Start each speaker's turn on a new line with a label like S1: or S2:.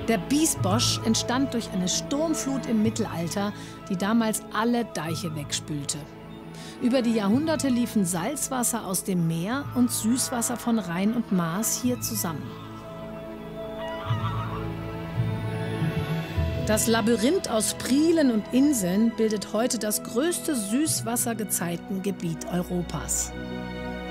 S1: Der Biesbosch entstand durch eine Sturmflut im Mittelalter, die damals alle Deiche wegspülte. Über die Jahrhunderte liefen Salzwasser aus dem Meer und Süßwasser von Rhein und Maas hier zusammen. Das Labyrinth aus Prielen und Inseln bildet heute das größte Süßwassergezeitengebiet Europas.